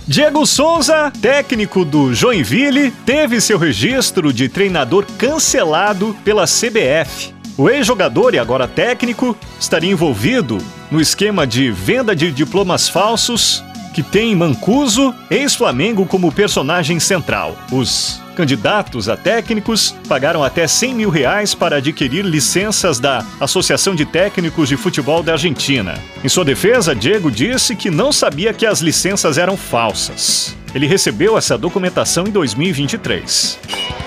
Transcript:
Diego Souza, técnico do Joinville, teve seu registro de treinador cancelado pela CBF. O ex-jogador e agora técnico estaria envolvido no esquema de venda de diplomas falsos que tem Mancuso, ex-Flamengo, como personagem central. Os candidatos a técnicos pagaram até R$100 mil para adquirir licenças da Associação de Técnicos de Futebol da Argentina. Em sua defesa, Diego disse que não sabia que as licenças eram falsas. Ele recebeu essa documentação em 2023.